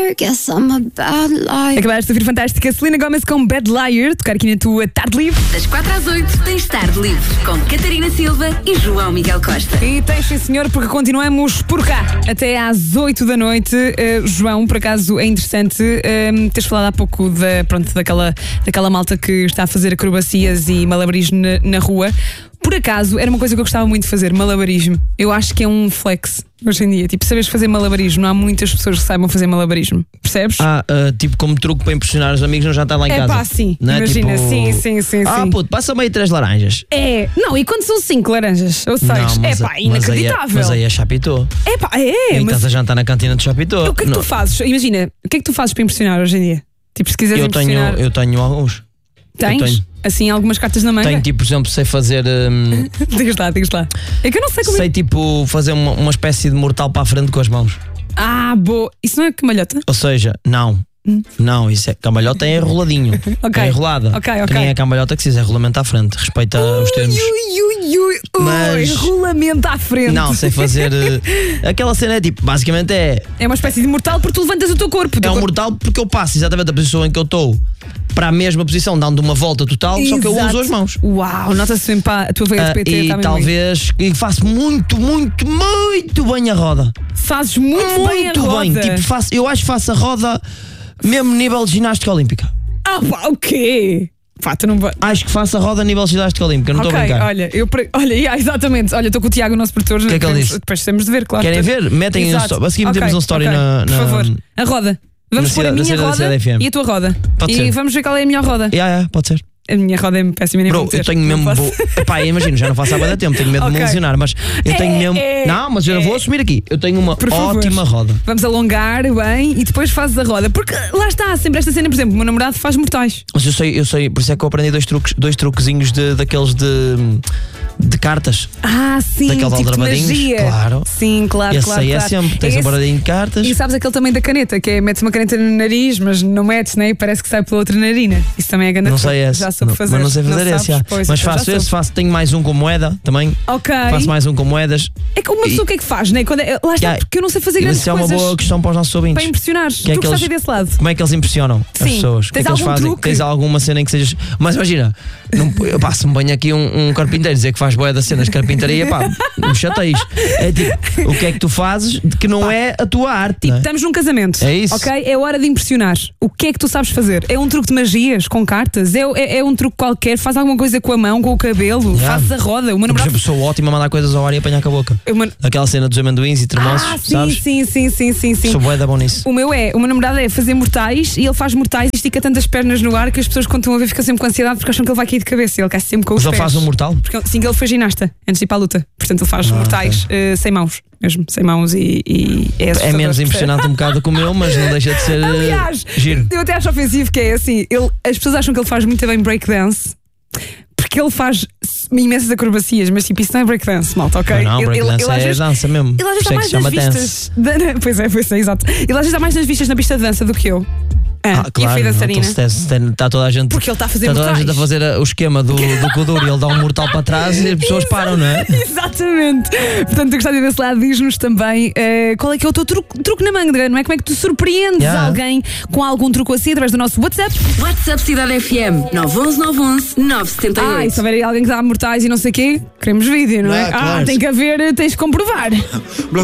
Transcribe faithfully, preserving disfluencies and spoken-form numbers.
liar, guess I'm a bad liar. Acabaste de ouvir fantástica Selena Gomez com Bad Liar, tocar aqui na tua Tarde Livre. Das quatro às oito tens Tarde Livre com Catarina Silva e João Miguel Costa. E tens, sim senhor, porque continuamos por cá até às oito da noite. Uh, João, por acaso é interessante uh, teres falado há pouco da, pronto, daquela, daquela malta que está a fazer acrobacias e malabarismo na, na rua. Por acaso, era uma coisa que eu gostava muito de fazer, malabarismo. Eu acho que é um flex hoje em dia. Tipo, sabes fazer malabarismo, não há muitas pessoas que saibam fazer malabarismo. Percebes? Ah, uh, tipo como truque para impressionar os amigos, não já está lá em é casa. É pá, sim. Não é? Imagina, tipo... sim, sim, sim. Ah, sim. puto, passa meio três laranjas. É, não, e quando são cinco laranjas? Ou seis? Não, é pá, inacreditável. Mas aí é chapitou. É pá, é. E mas... estás a jantar na cantina de chapitou. O que é que não. tu fazes? Imagina, o que é que tu fazes para impressionar hoje em dia? Tipo, se quiseres eu impressionar... tenho, eu tenho alguns. Tens? Eu tenho. Assim, algumas cartas na manga? Tenho, tipo, por exemplo, sei fazer. Hum, digas lá, digas lá. É que eu não sei como. Sei, tipo, fazer uma, uma espécie de mortal para a frente com as mãos. Ah, boa. Isso não é camalhota? Ou seja, não. Hum. Não, isso é. Cambalhota é enroladinho. Ok. É enrolada. Ok, ok. Que nem é cambalhota que se diz, é rolamento à frente. Respeita ui, os termos. Ui, ui, ui, Mas... ui, rolamento à frente. Não, sei fazer. uh, aquela cena é tipo, basicamente é. É uma espécie de mortal porque tu levantas o teu corpo. O teu é um corpo. mortal porque eu passo exatamente a posição em que eu estou para a mesma posição, dando uma volta total, Exato. só que eu uso as mãos. Uau, nota-se bem para a tua veia de P T. Uh, e tá talvez e faço muito, muito, muito bem a roda. Fazes muito, muito bem a roda. bem. Tipo, faço, eu acho que faço a roda mesmo nível de ginástica olímpica. Ah, pá, o quê? Pá, tu não vai... Acho que faço a roda a nível de ginástica olímpica, não estou okay, a brincar. Olha, eu pre... olha, yeah, exatamente. Olha, estou com o Tiago, o nosso produtor. O que é que ele disse? Depois temos de ver, claro. Querem ver? Metem um story. A seguir metemos um story okay. na, na. Por favor, a roda. Vamos pôr a minha roda e a tua roda. Pode e ser. vamos ver qual é a melhor roda. Yeah, yeah, pode ser. A minha roda é péssima, nem Bro, vou dizer. eu tenho mesmo. Bo... Epá, imagino, já não faço há muito tempo, tenho medo okay. de me lesionar, mas eu é, tenho mesmo. É, não, mas eu é. vou assumir aqui. Eu tenho uma ótima roda. Vamos alongar bem e depois fazes a roda. Porque lá está, sempre esta cena, por exemplo, o meu namorado faz mortais. Mas eu sei, eu sei, por isso é que eu aprendi dois truques, dois truquezinhos de, daqueles de. de cartas. Ah, sim, daqueles tipo aldrabadinhos. Magia. Claro. Sim, claro, esse claro. aí claro. é sempre. Tens esse... um baralhinho de cartas. E sabes aquele também da caneta, que é metes uma caneta no nariz, mas não metes, né? E parece que sai pela outra narina. Isso também é grande. Não sei esse. Já soube não, fazer. Mas não sei fazer não esse. sabes, pois, mas faço esse, faço, tenho mais um com moeda também. Ok. Faço mais um com moedas. É que uma pessoa o que é que faz, né? Quando é... Lá está, yeah. porque eu não sei fazer grandes isso coisas. Isso é uma boa questão para os nossos ouvintes. Para impressionar. Que é tu que estás eles, desse lado. Como é que eles impressionam Sim. as pessoas? O que é que eles fazem? Truque? Tens alguma cena em que sejas. Mas imagina, não, eu passo-me bem aqui um, um carpinteiro dizer que faz boia das cenas de carpintaria, pá, não me chateis. É tipo, o que é que tu fazes que não pá. é a tua arte? Tipo, é? estamos num casamento. É isso. Ok? É hora de impressionar. O que é que tu sabes fazer? É um truque de magias com cartas? É, é, é um truque qualquer? Faz alguma coisa com a mão, com o cabelo? Yeah. Faz a roda? Uma namorada... Por exemplo, sou ótima a mandar coisas ao ar e apanhar com a boca. Uma... Aquela cena dos amendoins e termoços, ah, sim, sabes? Sim, sim, sim, sim, sim. Sou bué da bom nisso. O meu é, o meu namorado é fazer mortais e ele faz mortais e estica tantas pernas no ar que as pessoas quando estão a ver ficam sempre com ansiedade porque acham que ele vai cair de cabeça. Ele cai sempre com os Mas pés. Mas ele faz um mortal? Porque, sim, que ele foi ginasta antes de ir para a luta. Portanto, ele faz ah, mortais okay. uh, sem mãos. Mesmo, sem mãos e, e é É menos impressionante um bocado que o meu, mas não deixa de ser Aliás, giro. Eu até acho ofensivo que é assim, ele, as pessoas acham que ele faz muito bem breakdance porque ele faz imensas acrobacias, mas tipo, isso não é breakdance, malta, ok? Não, ele, breakdance ele, ele, é vezes, dança mesmo. Ele às vezes está mais nas vistas da, Pois é, pois é, exato. Ele às vezes está mais nas vistas na pista de dança do que eu. Ah, ah, claro, e a dançarina. Está toda a gente, porque ele está a fazer está toda mortais. a gente a fazer o esquema do, do Kuduro e ele dá um mortal para trás e as pessoas param, não é? Exatamente. Portanto, tu gostaste desse lado, diz-nos também uh, qual é que é o teu truque, truque na manga, não é? Como é que tu surpreendes yeah. alguém com algum truque assim através do nosso WhatsApp? WhatsApp Cidade F M nove um um nove um um nove sete oito. Ah, e se houver alguém que dá mortais e não sei o quê, queremos vídeo, não é? Ah, claro. Ah, tem que haver, tens que comprovar.